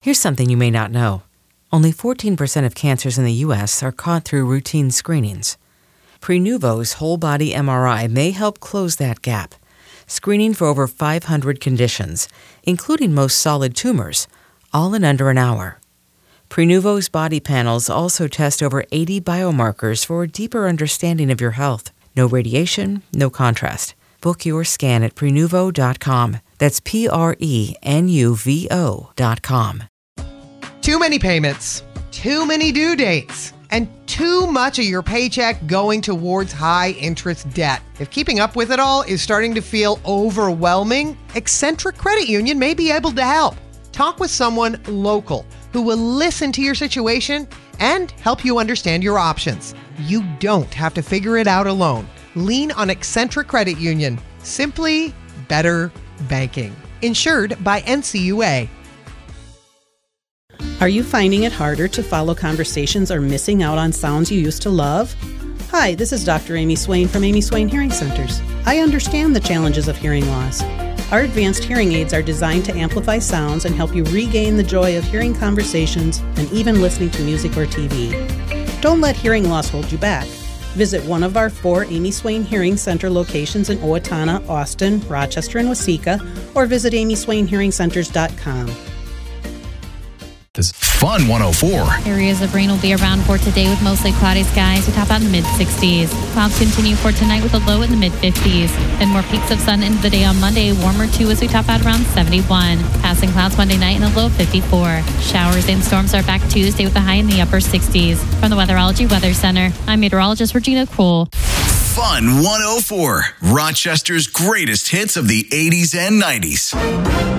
Here's something you may not know. Only 14% of cancers in the U.S. are caught through routine screenings. Prenuvo's whole-body MRI may help close that gap, screening for over 500 conditions, including most solid tumors, all in under an hour. Prenuvo's body panels also test over 80 biomarkers for a deeper understanding of your health. No radiation, no contrast. Book your scan at Prenuvo.com. That's Prenuvo.com. Too many payments, too many due dates, and too much of your paycheck going towards high-interest debt. If keeping up with it all is starting to feel overwhelming, Eccentric Credit Union may be able to help. Talk with someone local who will listen to your situation and help you understand your options. You don't have to figure it out alone. Lean on Eccentric Credit Union. Simply better banking. Insured by NCUA. Are you finding it harder to follow conversations or missing out on sounds you used to love? Hi, this is Dr. Amy Swain from Amy Swain Hearing Centers. I understand the challenges of hearing loss. Our advanced hearing aids are designed to amplify sounds and help you regain the joy of hearing conversations and even listening to music or TV. Don't let hearing loss hold you back. Visit one of our 4 Amy Swain Hearing Center locations in Owatonna, Austin, Rochester, and Waseca, or visit amyswainhearingcenters.com. This Fun 104. Areas of rain will be around for today with mostly cloudy skies. We top out in the mid-60s. Clouds continue for tonight with a low in the mid-50s. Then more peaks of sun into the day on Monday. Warmer too as we top out around 71. Passing clouds Monday night in the low 54. Showers and storms are back Tuesday with a high in the upper 60s. From the Weatherology Weather Center, I'm meteorologist Regina Kroll. Fun 104. Rochester's greatest hits of the 80s and 90s.